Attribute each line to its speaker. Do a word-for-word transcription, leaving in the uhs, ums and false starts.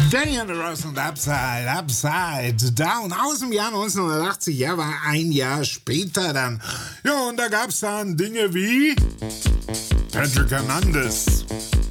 Speaker 1: Diana Ross und Upside, Upside Down aus dem Jahr neunzehnhundertachtzig, ja, war ein Jahr später dann. Ja, und da gab's dann Dinge wie Patrick Hernandez,